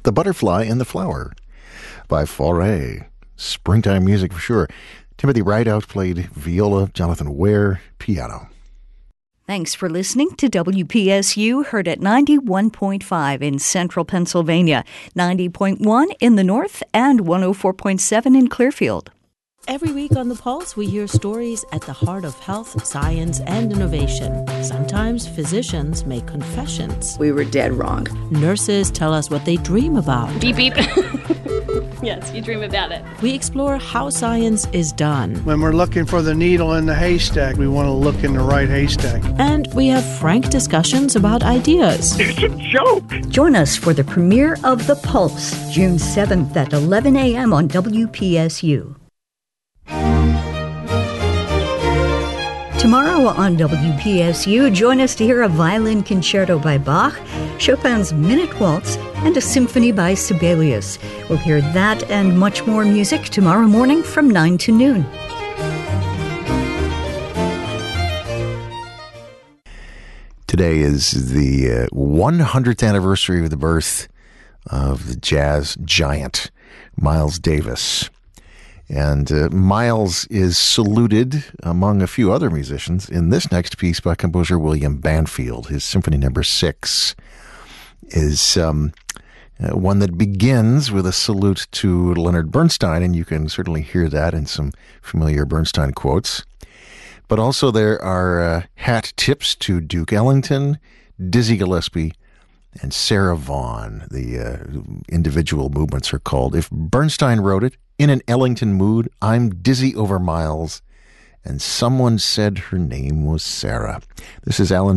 The Butterfly and the Flower by Fauré. Springtime music for sure. Timothy Rideout played viola, Jonathan Ware, piano. Thanks for listening to WPSU, heard at 91.5 in central Pennsylvania, 90.1 in the north, and 104.7 in Clearfield. Every week on The Pulse, we hear stories at the heart of health, science, and innovation. Sometimes physicians make confessions. We were dead wrong. Nurses tell us what they dream about. Beep, beep. Yes, you dream about it. We explore how science is done. When we're looking for the needle in the haystack, we want to look in the right haystack. And we have frank discussions about ideas. It's a joke. Join us for the premiere of The Pulse, June 7th at 11 a.m. on WPSU. Tomorrow on WPSU, join us to hear a violin concerto by Bach, Chopin's Minute Waltz, and a symphony by Sibelius. We'll hear that and much more music tomorrow morning from 9 to noon. Today is the 100th anniversary of the birth of the jazz giant, Miles Davis. And Miles is saluted among a few other musicians in this next piece by composer William Banfield. His Symphony No. 6 is one that begins with a salute to Leonard Bernstein, and you can certainly hear that in some familiar Bernstein quotes. But also there are hat tips to Duke Ellington, Dizzy Gillespie, and Sarah Vaughan. The individual movements are called If Bernstein Wrote It, In an Ellington Mood, I'm Dizzy Over Miles, and Someone Said Her Name Was Sarah. This is Alan